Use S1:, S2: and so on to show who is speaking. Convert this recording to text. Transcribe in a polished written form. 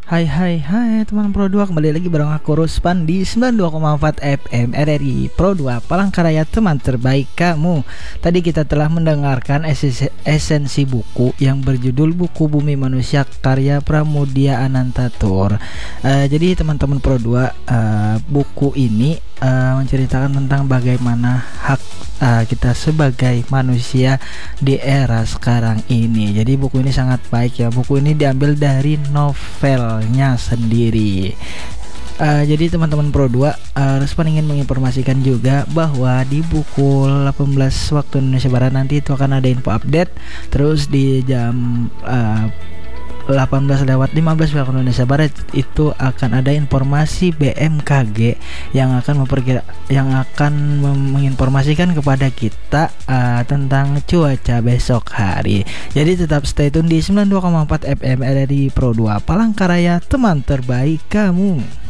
S1: Hai hai hai teman Pro 2, kembali lagi bareng aku Ruspan di 92,4 FM RRI Pro 2 Palangkaraya, teman terbaik kamu. Tadi kita telah mendengarkan esensi buku yang berjudul Buku Bumi Manusia karya Pramudia Anantatur. Jadi teman-teman Pro 2, buku ini menceritakan tentang bagaimana hak kita sebagai manusia di era sekarang ini. Jadi buku ini sangat baik ya. Buku ini diambil dari novelnya sendiri. Jadi teman-teman Pro 2, Ruspan ingin menginformasikan juga bahwa di pukul 18 waktu Indonesia Barat nanti itu akan ada info update. Terus di jam 18 lewat 15 waktu Indonesia Barat itu akan ada informasi BMKG yang akan menginformasikan kepada kita tentang cuaca besok hari. Jadi tetap stay tune di 92,4 FM RRI Pro 2 Palangkaraya, teman terbaik kamu.